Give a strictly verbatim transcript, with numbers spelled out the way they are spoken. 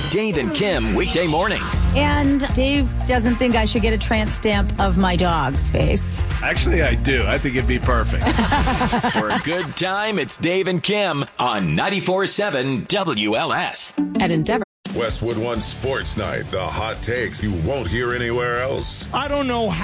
Dave and Kim, weekday mornings. And Dave doesn't think I should get a tramp stamp of my dog's face. Actually, I do. I think it'd be perfect. For a good time, it's Dave and Kim on ninety-four point seven W L S. At Endeavor. Westwood One Sports Night. The hot takes you won't hear anywhere else. I don't know how.